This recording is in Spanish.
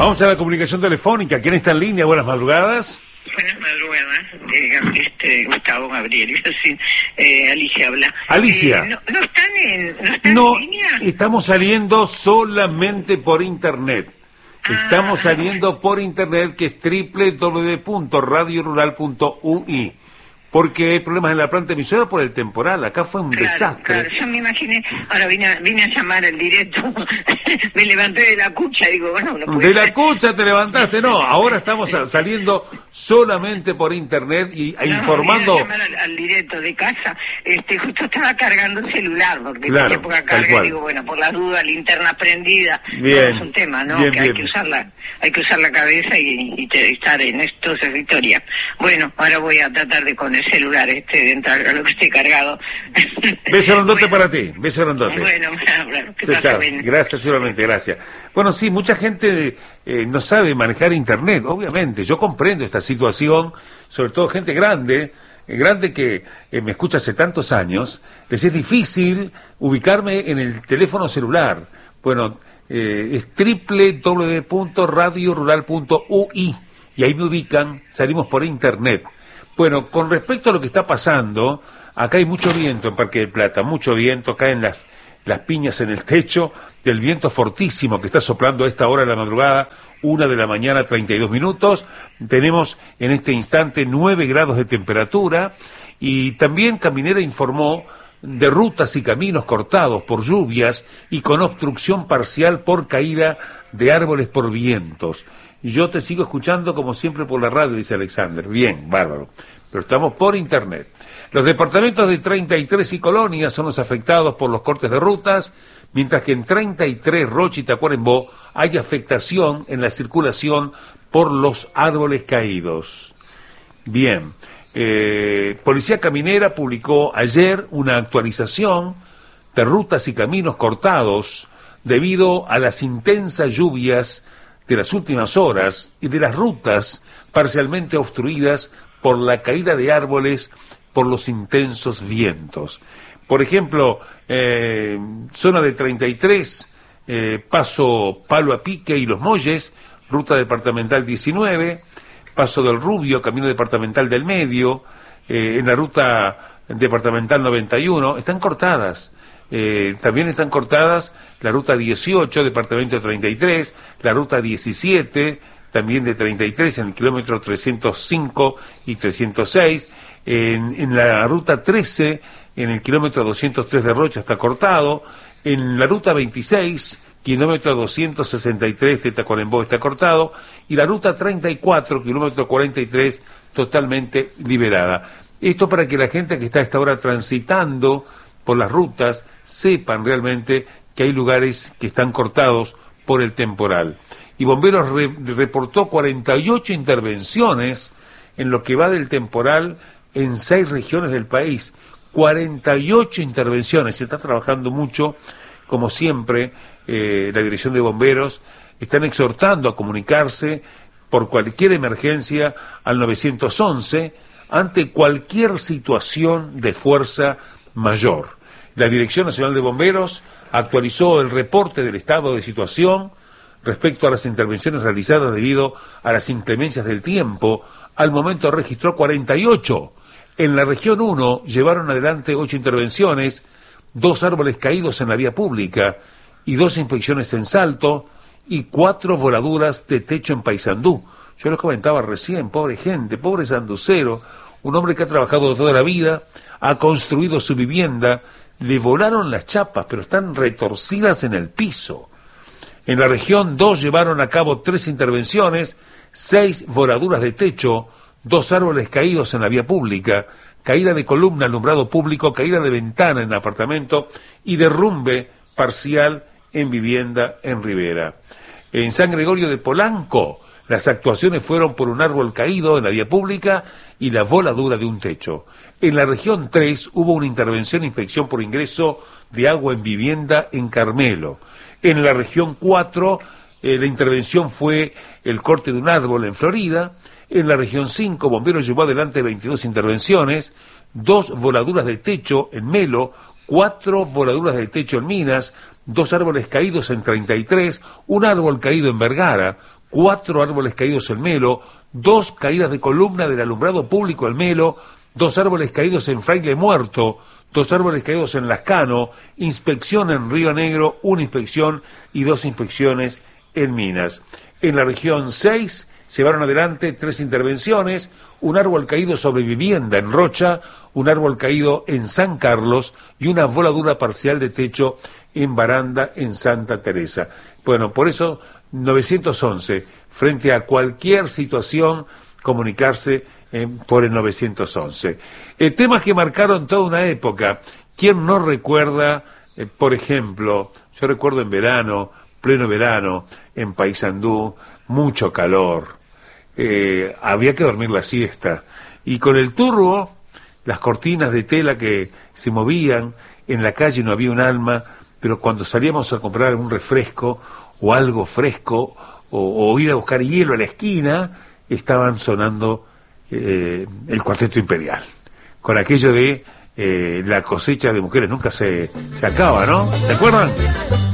Vamos a la comunicación telefónica. ¿Quién está en línea? Buenas madrugadas. Buenas madrugadas, Gustavo Gabriel, Alicia habla. Alicia. ¿No están en línea? Estamos saliendo solamente por internet. Estamos saliendo por internet, que es www.radiorural.ui. Porque hay problemas en la planta emisora por el temporal. Acá fue un desastre. Claro, yo me imaginé. Ahora vine a llamar al directo. Me levanté de la cucha, digo, bueno, no puede De la ser. cucha te levantaste, no. Ahora estamos saliendo solamente por internet y informando. Vine a llamar al directo de casa. Justo estaba cargando el celular, porque Claro, en época tal carga, cual. digo, bueno, por las dudas, linterna prendida. Bien, No, es un tema, ¿no? bien, que bien. hay que usar la cabeza y estar en esto es victoria. Bueno, ahora voy a tratar de con el celular de entrar a lo que esté cargado. Beso grandote Bueno. para ti, beso grandote. Bueno, que Chao, pase chao. bien. Gracias, seguramente, gracias. Bueno, sí, mucha gente no sabe manejar internet, obviamente. Yo comprendo esta situación, sobre todo gente grande que me escucha hace tantos años, les es difícil ubicarme en el teléfono celular. Bueno, es www.radiorural.ui y ahí me ubican, salimos por internet. Bueno, con respecto a lo que está pasando, acá hay mucho viento en Parque del Plata, mucho viento, caen las piñas en el techo del viento fortísimo que está soplando a esta hora de la madrugada, 1:32 a.m. Tenemos en este instante 9 grados de temperatura y también Caminera informó de rutas y caminos cortados por lluvias y con obstrucción parcial por caída de árboles por vientos. Yo te sigo escuchando como siempre por la radio, dice Alexander. Bien, bárbaro. Pero estamos por internet. Los departamentos de 33 y Colonia son los afectados por los cortes de rutas, mientras que en 33, Rocha y Tacuarembó hay afectación en la circulación por los árboles caídos. Bien. Policía Caminera publicó ayer una actualización de rutas y caminos cortados debido a las intensas lluvias de las últimas horas y de las rutas parcialmente obstruidas por la caída de árboles por los intensos vientos. Por ejemplo, zona de 33, paso Palo a Pique y Los Molles, ruta departamental 19, paso del Rubio, camino departamental del Medio, en la ruta departamental 91, están cortadas. También están cortadas la ruta 18, departamento 33, la ruta 17, también de 33, en el kilómetro 305 y 306, en la ruta 13, en el kilómetro 203 de Rocha está cortado, en la ruta 26, kilómetro 263 de Tacuarembó está cortado, y la ruta 34, kilómetro 43, totalmente liberada. Esto para que la gente que está a esta hora transitando por las rutas sepan realmente que hay lugares que están cortados por el temporal. Y Bomberos reportó 48 intervenciones en lo que va del temporal en 6 regiones del país. 48 intervenciones, se está trabajando mucho, como siempre, la Dirección de Bomberos están exhortando a comunicarse por cualquier emergencia al 911 ante cualquier situación de fuerza mayor. La Dirección Nacional de Bomberos actualizó el reporte del estado de situación respecto a las intervenciones realizadas debido a las inclemencias del tiempo. Al momento registró 48. En la región 1 llevaron adelante 8 intervenciones, 2 árboles caídos en la vía pública y 2 inspecciones en Salto y 4 voladuras de techo en Paysandú. Yo les comentaba recién, pobre gente, pobre sanducero, un hombre que ha trabajado toda la vida, ha construido su vivienda, le volaron las chapas, pero están retorcidas en el piso. En la región 2 llevaron a cabo 3 intervenciones, 6 voladuras de techo, 2 árboles caídos en la vía pública, caída de columna alumbrado público, caída de ventana en apartamento y derrumbe parcial en vivienda en Rivera. En San Gregorio de Polanco, las actuaciones fueron por un árbol caído en la vía pública y la voladura de un techo. En la región 3 hubo una intervención e inspección por ingreso de agua en vivienda en Carmelo. En la región 4 la intervención fue el corte de un árbol en Florida. En la región 5 Bomberos llevó adelante 22 intervenciones, 2 voladuras de techo en Melo, 4 voladuras de techo en Minas, 2 árboles caídos en 33, un árbol caído en Vergara, 4 árboles caídos en Melo, 2 caídas de columna del alumbrado público en Melo, 2 árboles caídos en Fraile Muerto, 2 árboles caídos en Lascano, inspección en Río Negro, 1 inspección y 2 inspecciones en Minas. En la región 6 llevaron adelante 3 intervenciones, un árbol caído sobre vivienda en Rocha, un árbol caído en San Carlos y una voladura parcial de techo en baranda en Santa Teresa. Bueno, por eso 911, frente a cualquier situación, comunicarse por el 911. Temas que marcaron toda una época. ¿Quién no recuerda, por ejemplo, yo recuerdo en verano, pleno verano, en Paysandú, mucho calor, había que dormir la siesta, y con el turbo, las cortinas de tela que se movían, en la calle no había un alma, pero cuando salíamos a comprar un refresco, o algo fresco, o ir a buscar hielo a la esquina, estaban sonando el Cuarteto Imperial, con aquello de la cosecha de mujeres nunca se acaba, ¿no? ¿Se acuerdan?